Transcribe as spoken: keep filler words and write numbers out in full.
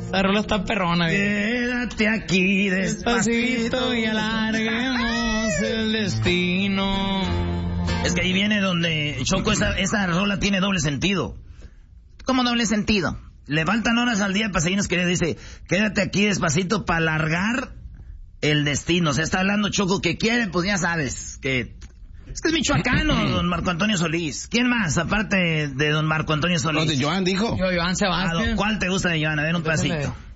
La rola está perrona. Quédate aquí despacito y alarguemos el destino. Es que ahí viene donde, Choco, esa, esa rola tiene doble sentido. ¿Cómo doble sentido? Le faltan horas al día para seguirnos queriendo. Dice, quédate aquí despacito para alargar el destino. O sea, está hablando Choco que quiere, pues ya sabes, que... Es que es michoacano, don Marco Antonio Solís. ¿Quién más, aparte de don Marco Antonio Solís? No, de Joan, dijo. Yo, Joan Sebastián. ¿Cuál te gusta de Joan? A ver, un pedacito.